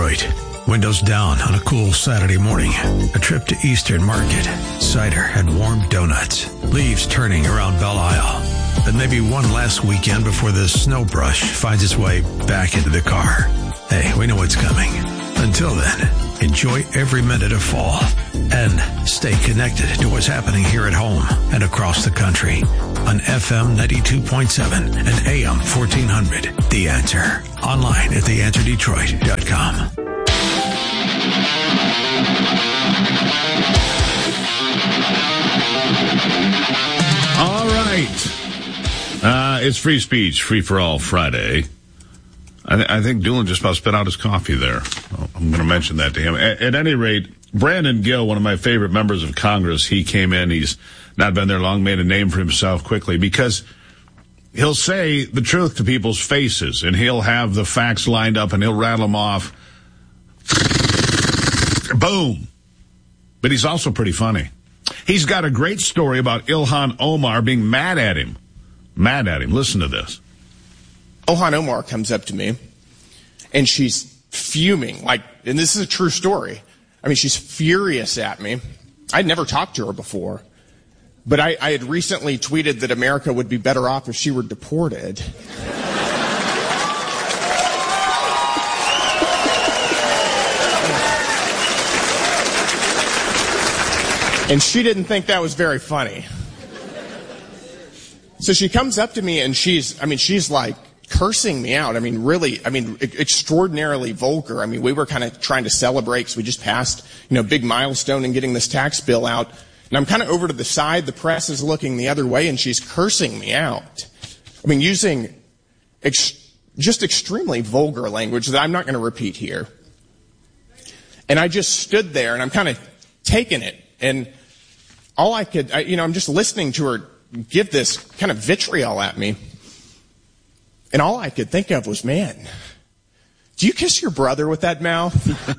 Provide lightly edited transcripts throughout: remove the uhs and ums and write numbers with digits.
Detroit. Windows down on a cool Saturday morning. A trip to Eastern Market. Cider and warm donuts. Leaves turning around Belle Isle. Then maybe one last weekend before the snow brush finds its way back into the car. Hey, we know what's coming. Until then, enjoy every minute of fall. And stay connected to what's happening here at home and across the country. On FM 92.7 and AM 1400. The Answer. Online at theanswerdetroit.com. All right. It's free speech, free for all Friday. I think Doolin just about spit out his coffee there. I'm going to mention that to him. At any rate, Brandon Gill, one of my favorite members of Congress, he came in. He's not been there long, made a name for himself quickly because he'll say the truth to people's faces, and he'll have the facts lined up, and he'll rattle them off. Boom. But he's also pretty funny. He's got a great story about Ilhan Omar being mad at him. Mad at him. Listen to this. Ilhan Omar comes up to me, and she's fuming. And this is a true story. I mean, she's furious at me. I'd never talked to her before. But I had recently tweeted that America would be better off if she were deported. And she didn't think that was very funny. So she comes up to me and she's like cursing me out. Extraordinarily vulgar. We were kind of trying to celebrate because we just passed, big milestone in getting this tax bill out. And I'm kind of over to the side. The press is looking the other way and she's cursing me out. Using just extremely vulgar language that I'm not going to repeat here. And I just stood there and I'm kind of taking it. And all I'm just listening to her give this kind of vitriol at me. And all I could think of was, man, do you kiss your brother with that mouth?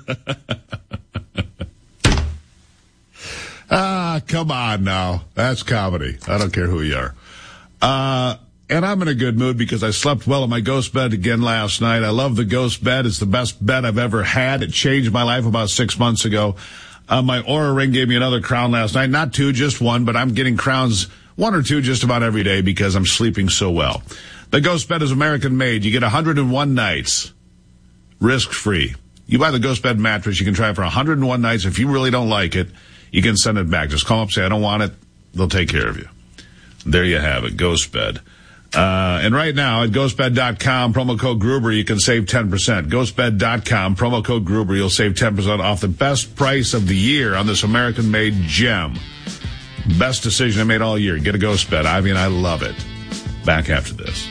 Come on now. That's comedy. I don't care who you are. And I'm in a good mood because I slept well in my ghost bed again last night. I love the ghost bed. It's the best bed I've ever had. It changed my life about 6 months ago. My Oura Ring gave me another crown last night. Not two, just one, but I'm getting crowns, one or two just about every day because I'm sleeping so well. The ghost bed is American made. You get 101 nights risk-free. You buy the ghost bed mattress, you can try it for 101 nights. If you really don't like it, you can send it back. Just call up, say, I don't want it. They'll take care of you. There you have it, ghost bed. And right now at ghostbed.com, promo code Gruber, you can save 10%. Ghostbed.com, promo code Gruber, you'll save 10% off the best price of the year on this American-made gem. Best decision I made all year. Get a ghost bed. I love it. Back after this.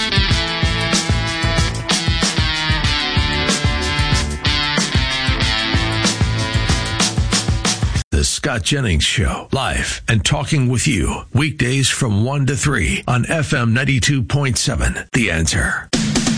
The Scott Jennings Show, live and talking with you. Weekdays from 1 to 3 on FM 92.7. The Answer.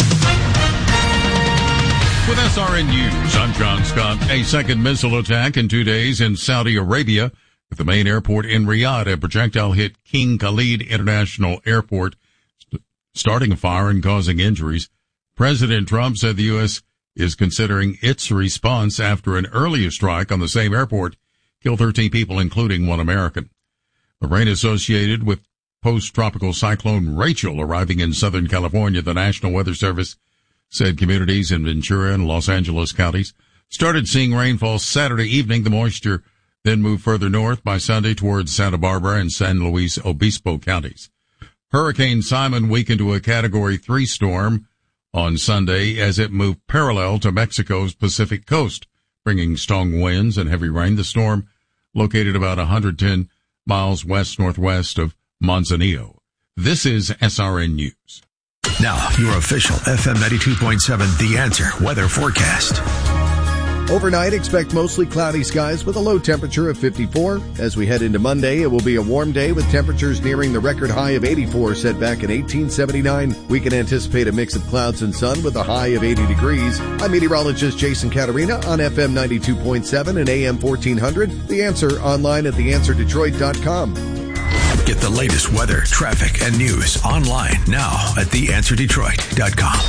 With SRN News, I'm John Scott. A second missile attack in 2 days in Saudi Arabia at the main airport in Riyadh. A projectile hit King Khalid International Airport, starting a fire and causing injuries. President Trump said the U.S. is considering its response after an earlier strike on the same airport killed 13 people, including one American. The rain associated with post-tropical cyclone Rachel arriving in Southern California, the National Weather Service said communities in Ventura and Los Angeles counties started seeing rainfall Saturday evening. The moisture then moved further north by Sunday towards Santa Barbara and San Luis Obispo counties. Hurricane Simon weakened to a Category 3 storm on Sunday as it moved parallel to Mexico's Pacific coast, bringing strong winds and heavy rain. The storm, located about 110 miles west-northwest of Manzanillo. This is SRN News. Now, your official FM 92.7 The Answer weather forecast. Overnight, expect mostly cloudy skies with a low temperature of 54. As we head into Monday, it will be a warm day with temperatures nearing the record high of 84 set back in 1879. We can anticipate a mix of clouds and sun with a high of 80 degrees. I'm meteorologist Jason Caterina on FM 92.7 and AM 1400. The Answer online at theanswerdetroit.com. Get the latest weather, traffic, and news online now at theanswerdetroit.com.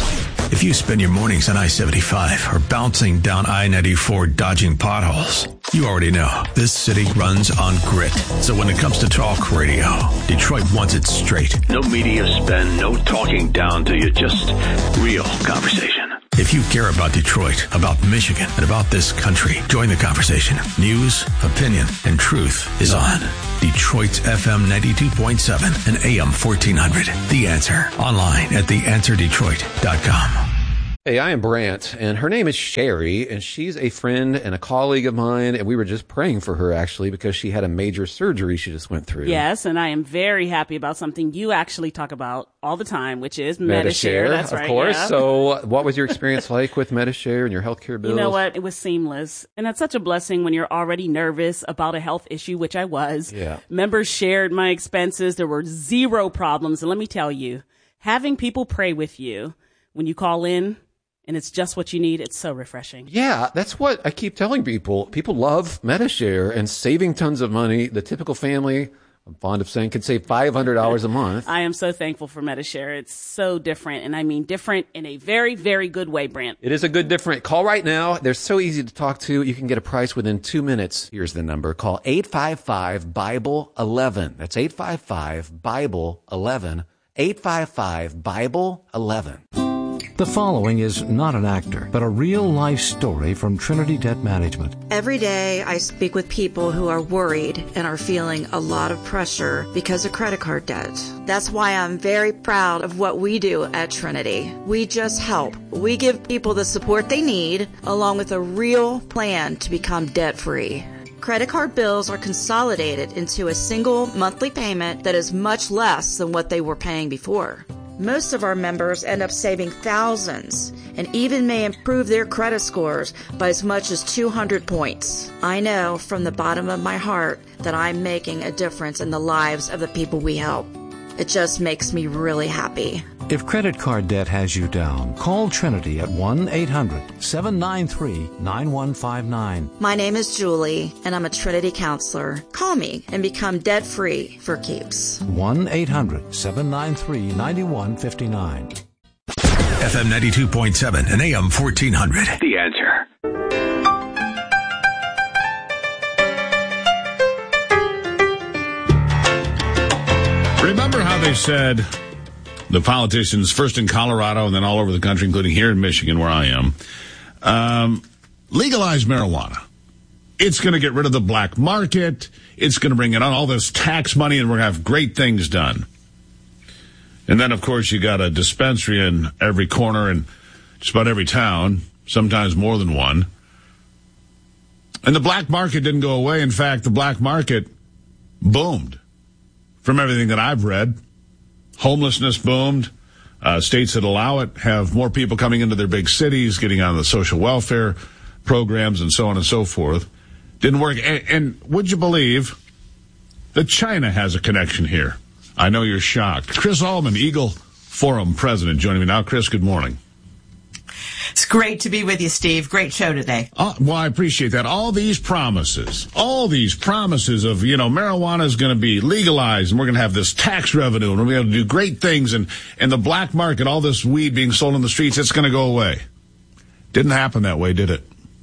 If you spend your mornings on I-75 or bouncing down I-94 dodging potholes, you already know this city runs on grit. So when it comes to talk radio, Detroit wants it straight. No media spin, no talking down to you, just real conversation. If you care about Detroit, about Michigan, and about this country, join the conversation. News, opinion, and truth is on. Detroit's FM 92.7 and AM 1400. The Answer. Online at theanswerdetroit.com. Hey, I am Brant, and her name is Sherry, and she's a friend and a colleague of mine, and we were just praying for her, actually, because she had a major surgery she just went through. Yes, and I am very happy about something you actually talk about all the time, which is Medi-Share. That's right, of course. Yeah. So what was your experience like with Medi-Share and your healthcare bills? You know what? It was seamless, and that's such a blessing when you're already nervous about a health issue, which I was. Yeah. Members shared my expenses. There were zero problems, and let me tell you, having people pray with you when you call in, and it's just what you need, it's so refreshing. Yeah, that's what I keep telling people. People love Medi-Share and saving tons of money. The typical family, I'm fond of saying, can save $500 a month. I am so thankful for Medi-Share. It's so different, and I mean different in a very, very good way, Brant. It is a good different. Call right now. They're so easy to talk to. You can get a price within 2 minutes. Here's the number. Call 855-BIBLE-11. That's 855-BIBLE-11. 855-BIBLE-11. The following is not an actor, but a real-life story from Trinity Debt Management. Every day I speak with people who are worried and are feeling a lot of pressure because of credit card debt. That's why I'm very proud of what we do at Trinity. We just help. We give people the support they need, along with a real plan to become debt-free. Credit card bills are consolidated into a single monthly payment that is much less than what they were paying before. Most of our members end up saving thousands and even may improve their credit scores by as much as 200 points. I know from the bottom of my heart that I'm making a difference in the lives of the people we help. It just makes me really happy. If credit card debt has you down, call Trinity at 1-800-793-9159. My name is Julie, and I'm a Trinity counselor. Call me and become debt-free for keeps. 1-800-793-9159. FM 92.7 and AM 1400. The Answer. Remember how they said, the politicians, first in Colorado and then all over the country, including here in Michigan, where I am, legalize marijuana. It's going to get rid of the black market. It's going to bring in all this tax money, and we're going to have great things done. And then, of course, you got a dispensary in every corner in just about every town, sometimes more than one. And the black market didn't go away. In fact, the black market boomed. From everything that I've read, homelessness boomed. States that allow it have more people coming into their big cities, getting on the social welfare programs and so on and so forth. Didn't work. And would you believe that China has a connection here? I know you're shocked. Chris Allman, Eagle Forum president, joining me now. Chris, good morning. It's great to be with you, Steve. Great show today. Well, I appreciate that. All these promises of, marijuana is going to be legalized and we're going to have this tax revenue and we're going to do great things and the black market, all this weed being sold on the streets, it's going to go away. Didn't happen that way, did it?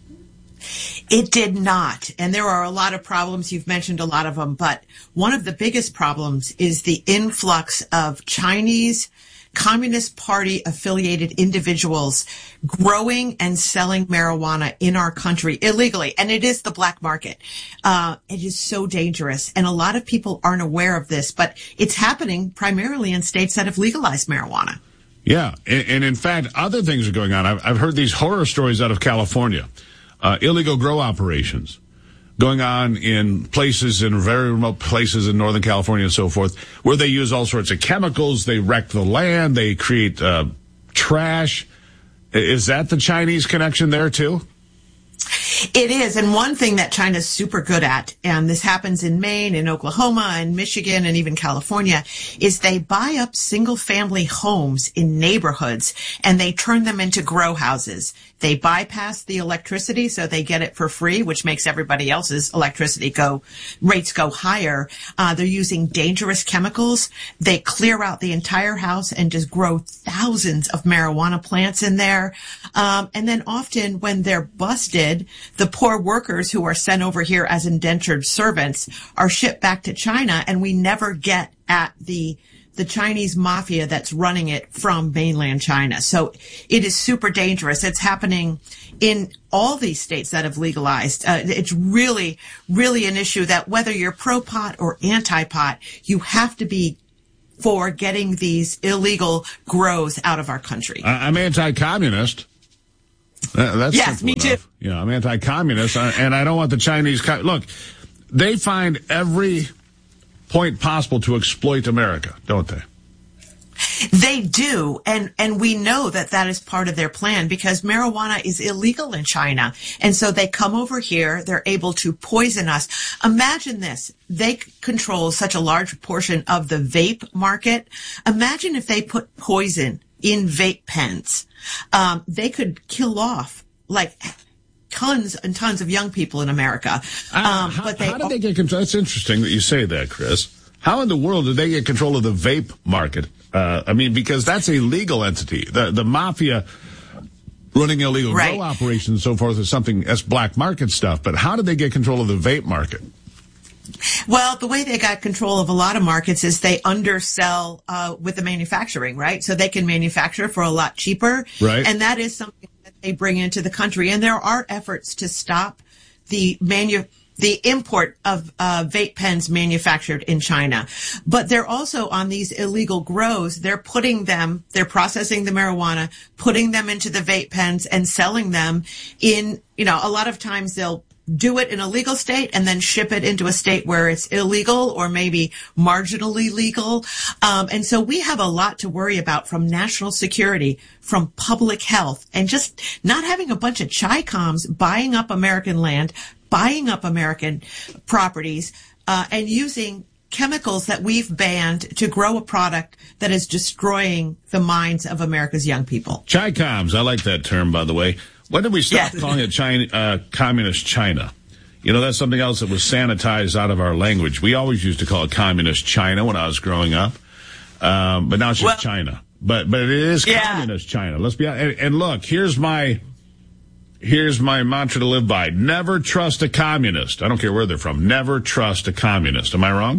It did not. And there are a lot of problems. You've mentioned a lot of them. But one of the biggest problems is the influx of Chinese Communist Party affiliated individuals growing and selling marijuana in our country illegally. And it is the black market. It is so dangerous. And a lot of people aren't aware of this, but it's happening primarily in states that have legalized marijuana. Yeah. And in fact, other things are going on. I've heard these horror stories out of California. Illegal grow operations going on in places, in very remote places in Northern California and so forth, where they use all sorts of chemicals. They wreck the land. They create trash. Is that the Chinese connection there too? It is. And one thing that China's super good at, and this happens in Maine, in Oklahoma, and Michigan, and even California, is they buy up single family homes in neighborhoods and they turn them into grow houses. They bypass the electricity, so they get it for free, which makes everybody else's electricity rates go higher. They're using dangerous chemicals. They clear out the entire house and just grow thousands of marijuana plants in there. And then often when they're busted, the poor workers who are sent over here as indentured servants are shipped back to China, and we never get at the Chinese mafia that's running it from mainland China. So it is super dangerous. It's happening in all these states that have legalized. It's really, really an issue that whether you're pro-pot or anti-pot, you have to be for getting these illegal grows out of our country. I'm anti-communist. That's yes, me enough. too. Yeah, I'm anti-communist, and I don't want the Chinese. Look, they find every point possible to exploit America, don't they? They do, and we know that is part of their plan because marijuana is illegal in China. And so they come over here, they're able to poison us. Imagine this. They control such a large portion of the vape market. Imagine if they put poison in vape pens. They could kill off like tons and tons of young people in America. How did they get control? That's interesting that you say that, Chris. How in the world did they get control of the vape market? Because that's a legal entity. The mafia running illegal grow operations and so forth is something that's black market stuff. But how did they get control of the vape market? Well, the way they got control of a lot of markets is they undersell with the manufacturing, right? So they can manufacture for a lot cheaper. Right. And that is something that they bring into the country. And there are efforts to stop the import of vape pens manufactured in China. But they're also on these illegal grows. They're processing the marijuana, putting them into the vape pens and selling them in, a lot of times they'll do it in a legal state and then ship it into a state where it's illegal or maybe marginally legal. And so we have a lot to worry about from national security, from public health, and just not having a bunch of Chi-Coms buying up American land, buying up American properties, and using chemicals that we've banned to grow a product that is destroying the minds of America's young people. Chi-Coms, I like that term, by the way. When did we stop calling it communist China? That's something else that was sanitized out of our language. We always used to call it communist China when I was growing up. But now it's just China. But it is communist China. Let's be honest. And look, here's my mantra to live by. Never trust a communist. I don't care where they're from. Never trust a communist. Am I wrong?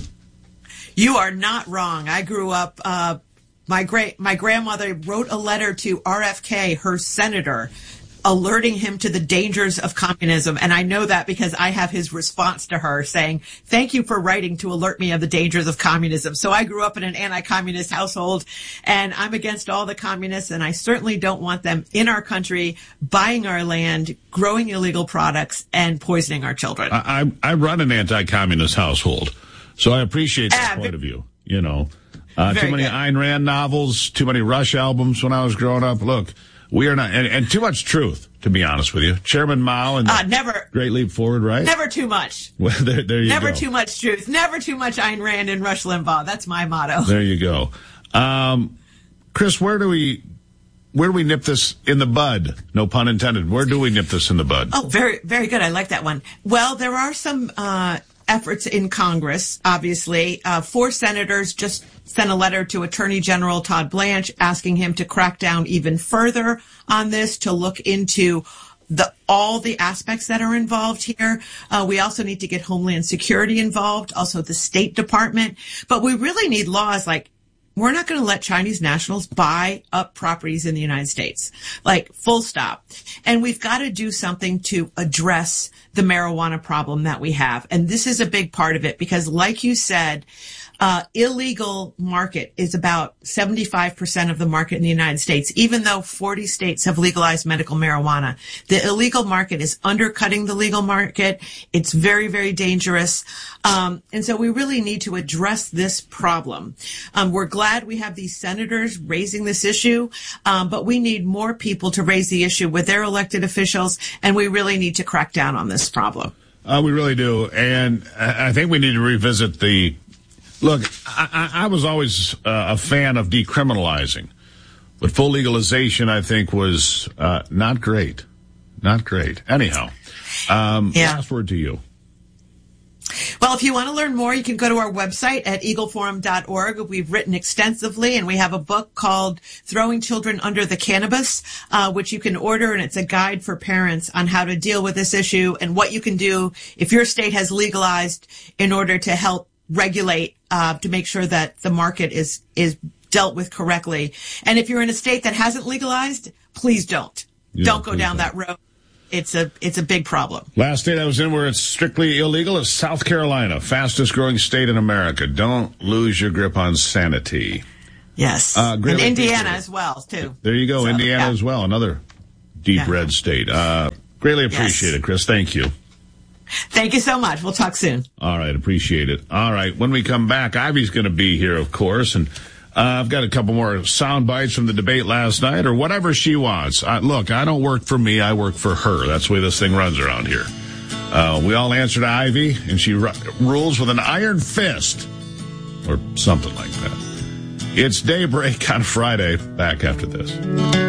You are not wrong. I grew up, my grandmother wrote a letter to RFK, her senator, alerting him to the dangers of communism. And I know that because I have his response to her saying, thank you for writing to alert me of the dangers of communism. So I grew up in an anti-communist household, and I'm against all the communists, and I certainly don't want them in our country, buying our land, growing illegal products, and poisoning our children. I run an anti-communist household, so I appreciate that point of view. Too many Ayn Rand novels, too many Rush albums when I was growing up. Look, we are not, and too much truth, to be honest with you. Chairman Mao and never Great Leap Forward, right? Never too much. Well, there you go. Never too much truth. Never too much Ayn Rand and Rush Limbaugh. That's my motto. There you go. Chris, where do we nip this in the bud? No pun intended. Where do we nip this in the bud? Oh, very, very good. I like that one. Well, there are some efforts in Congress, obviously. 4 senators just sent a letter to Attorney General Todd Blanche asking him to crack down even further on this, to look into all the aspects that are involved here. We also need to get Homeland Security involved, also the State Department. But we really need laws like, we're not going to let Chinese nationals buy up properties in the United States. Like, full stop. And we've got to do something to address the marijuana problem that we have. And this is a big part of it because, like you said, illegal market is about 75% of the market in the United States, even though 40 states have legalized medical marijuana. The illegal market is undercutting the legal market. It's very, very dangerous. And so we really need to address this problem. We're glad we have these senators raising this issue, but we need more people to raise the issue with their elected officials, and we really need to crack down on this problem. We really do. And I think we need to revisit Look, I was always a fan of decriminalizing, but full legalization, I think, was not great. Not great. Anyhow, last word to you. Well, if you want to learn more, you can go to our website at eagleforum.org. We've written extensively, and we have a book called Throwing Children Under the Cannabis, which you can order, and it's a guide for parents on how to deal with this issue and what you can do if your state has legalized in order to help regulate to make sure that the market is dealt with correctly. And if you're in a state that hasn't legalized, please don't. Don't go down that road. It's a big problem. Last state I was in where it's strictly illegal is South Carolina, fastest growing state in America. Don't lose your grip on sanity. Yes. And Indiana as well, too. There you go. So, Indiana as well. Another deep red state. Greatly appreciate it, Chris. Thank you. Thank you so much. We'll talk soon. All right. Appreciate it. All right. When we come back, Ivy's going to be here, of course. And I've got a couple more sound bites from the debate last night or whatever she wants. Look, I don't work for me. I work for her. That's the way this thing runs around here. We all answer to Ivy, and she rules with an iron fist or something like that. It's Daybreak on Friday. Back after this.